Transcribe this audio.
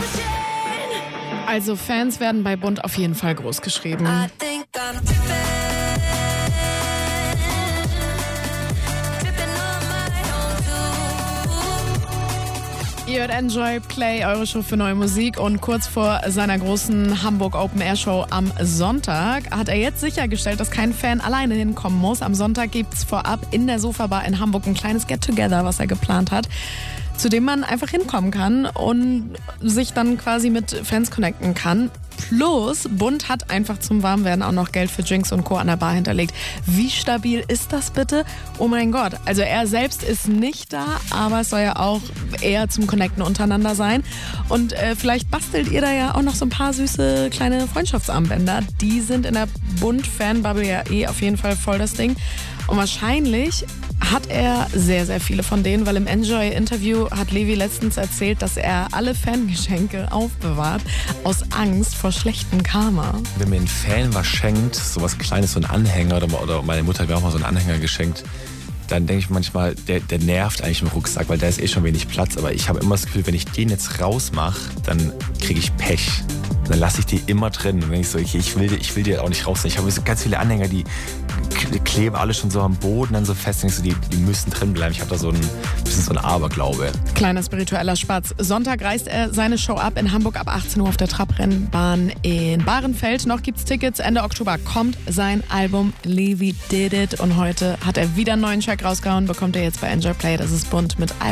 Also Fans werden bei Bund auf jeden Fall groß geschrieben. Ihr hört Enjoy Play, eure Show für neue Musik, und kurz vor seiner großen Hamburg Open Air Show am Sonntag hat er jetzt sichergestellt, dass kein Fan alleine hinkommen muss. Am Sonntag gibt's vorab in der Sofa-Bar in Hamburg ein kleines Get-Together, was er geplant hat, zu dem man einfach hinkommen kann und sich dann quasi mit Fans connecten kann. Plus, Bund hat einfach zum Warmwerden auch noch Geld für Drinks und Co. an der Bar hinterlegt. Wie stabil ist das bitte? Oh mein Gott. Also er selbst ist nicht da, aber es soll ja auch eher zum Connecten untereinander sein. Und vielleicht bastelt ihr da ja auch noch so ein paar süße kleine Freundschaftsarmbänder. Die sind in der Bund-Fanbubble ja auf jeden Fall voll das Ding. Und wahrscheinlich hat er sehr, sehr viele von denen, weil im Enjoy-Interview hat Levi letztens erzählt, dass er alle Fangeschenke aufbewahrt aus Angst vor schlechtem Karma. Wenn mir ein Fan was schenkt, so was Kleines, so ein Anhänger, oder meine Mutter hat mir auch mal so einen Anhänger geschenkt, dann denke ich manchmal, der nervt eigentlich im Rucksack, weil da ist schon wenig Platz. Aber ich habe immer das Gefühl, wenn ich den jetzt rausmache, dann kriege ich Pech. Dann lasse ich die immer drin. Und dann denke ich so, okay, ich will die auch nicht rausnehmen. Ich habe so ganz viele Anhänger, die kleben alle schon so am Boden dann so fest. Denkst du, die müssen drin bleiben. Ich habe da so ein bisschen so ein Aberglaube. Kleiner spiritueller Spatz. Sonntag reißt er seine Show ab in Hamburg ab 18 Uhr auf der Trabrennbahn in Bahrenfeld. Noch gibt's Tickets. Ende Oktober kommt sein Album Levi Did It. Und heute hat er wieder einen neuen Track rausgehauen. Bekommt er jetzt bei Enjoy Play. Das ist Bund mit